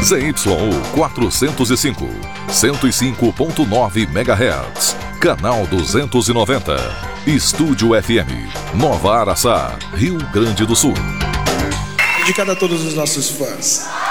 ZYU 405, 105.9 MHz. Canal 290. Estúdio FM, Nova Araçá, Rio Grande do Sul. Dedicado a todos os nossos fãs.